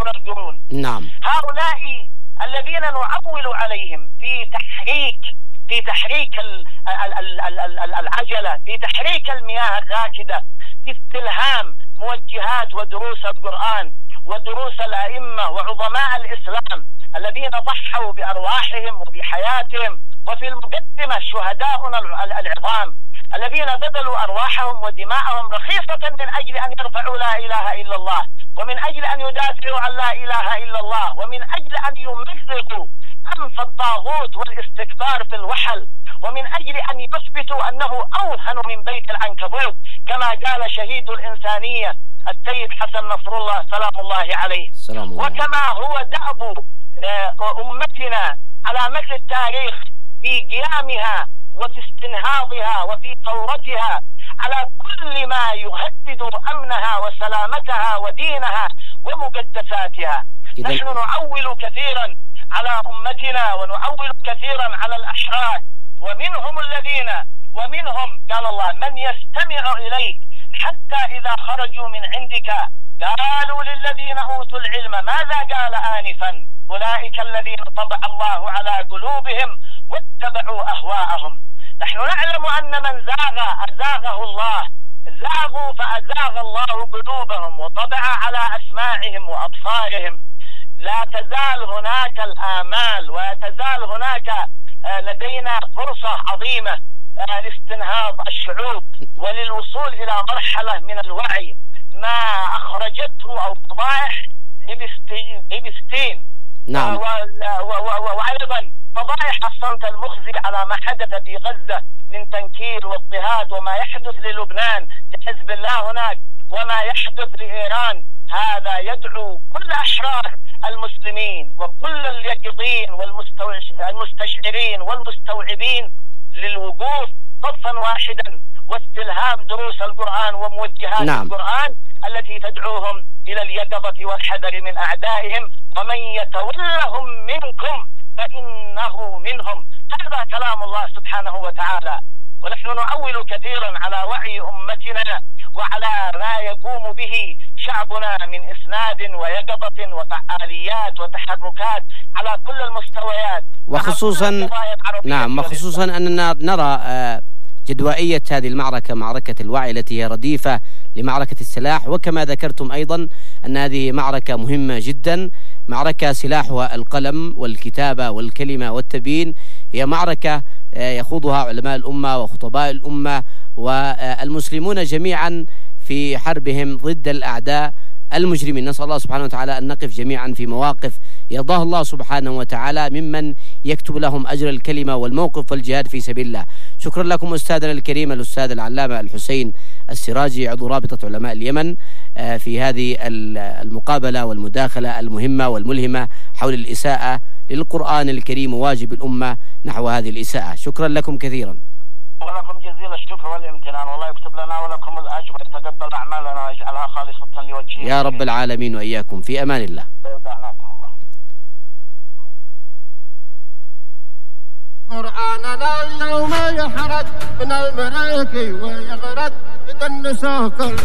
عبر القرون. نعم. هؤلاء الذين نعول عليهم في تحريك العجلة، في تحريك المياه الراكدة، في استلهام موجهات ودروس القرآن ودروس الأئمة وعظماء الإسلام الذين ضحوا بأرواحهم وبحياتهم، وفي المقدمة شهداؤنا العظام الذين بذلوا أرواحهم ودماءهم رخيصة من أجل أن يرفعوا لا إله إلا الله، ومن أجل أن يدافعوا عن لا إله إلا الله، ومن أجل أن يمزقوا أنف الطاغوت والاستكبار في الوحل، ومن أجل أن يثبتوا أنه أوهن من بيت العنكبوت كما قال شهيد الإنسانية السيد حسن نصر الله سلام الله عليه. وكما هو دأب أمتنا على مر التاريخ في قيامها وفي استنهاضها وفي ثورتها على كل ما يهدد أمنها وسلامتها ودينها ومقدساتها. نحن نعول كثيرا على أمتنا ونعول كثيرا على الأحرار، ومنهم قال الله من يستمع إليك حتى إذا خرجوا من عندك قالوا للذين أوتوا العلم ماذا قال آنفا أولئك الذين طبع الله على قلوبهم واتبعوا أهواءهم. نحن نعلم أن من أزاغه الله، زاغوا فأزاغ الله قلوبهم وطبع على أسماعهم وأبصارهم. لا تزال هناك الآمال وتزال هناك لدينا فرصة عظيمة لاستنهاض الشعوب وللوصول إلى مرحلة من الوعي ما أخرجته أو فضائح إبستين. نعم. وأيضا فضائح الصمت المخزي على ما حدث في غزة من تنكيل واضطهاد، وما يحدث للبنان لحزب الله هناك، وما يحدث لإيران. هذا يدعو كل أحرار المسلمين وكل اليقظين والمستشعرين والمستوعبين للوقوف صفا واحدا واستلهام دروس القرآن وموجهات القرآن التي تدعوهم إلى اليقظة والحذر من أعدائهم. ومن يتولهم منكم فإنه منهم. هذا كلام الله سبحانه وتعالى. ونحن نعول كثيرا على وعي أمتنا وعلى ما يقوم به شعبنا من إسناد ويقظة وفعاليات وتحركات على كل المستويات، وخصوصا أننا نرى جدوائية هذه المعركة، معركة الوعي التي هي رديفة لمعركة السلاح. وكما ذكرتم أيضا أن هذه معركة مهمة جدا، معركة سلاحها القلم والكتابة والكلمة والتبيين. هي معركة يخوضها علماء الأمة وخطباء الأمة والمسلمون جميعا في حربهم ضد الأعداء المجرمين. نسأل الله سبحانه وتعالى أن نقف جميعا في مواقف يرضاها الله سبحانه وتعالى ممن يكتب لهم أجر الكلمة والموقف والجهاد في سبيل الله. شكرا لكم أستاذنا الكريم الأستاذ العلامة الحسين السراجي عضو رابطة علماء اليمن في هذه المقابلة والمداخلة المهمة والملهمة حول الإساءة للقرآن الكريم وواجب الأمة نحو هذه الإساءة. شكرا لكم كثيرا. ولكم جزيل الشكر والامتنان، والله يكتب لنا ولكم الأجر ويتقبل أعمالنا ويجعلها خالصة لوجهه يا رب العالمين، وإياكم. في أمان الله. قرآننا اليوم يحرق من المراكي ويغرق يدنسه كل